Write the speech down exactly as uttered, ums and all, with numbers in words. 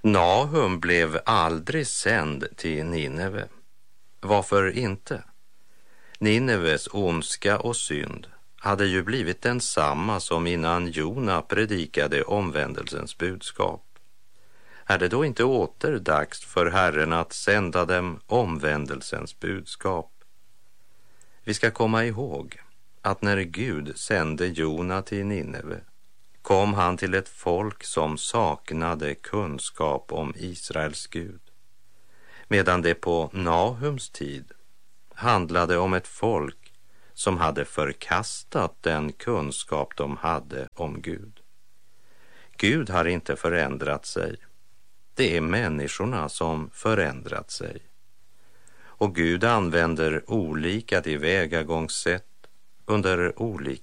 Nahum blev aldrig sänd till Nineve. Varför inte? Nineves ondska och synd hade ju blivit densamma som innan Jona predikade omvändelsens budskap. Är det då inte åter dags för Herren att sända dem omvändelsens budskap? Vi ska komma ihåg att när Gud sände Jona till Nineve kom han till ett folk som saknade kunskap om Israels Gud, medan det på Nahums tid handlade om ett folk som hade förkastat den kunskap de hade om Gud. Gud har inte förändrat sig. Det är människorna som förändrat sig. Och Gud använder olika tillvägagångssätt under olika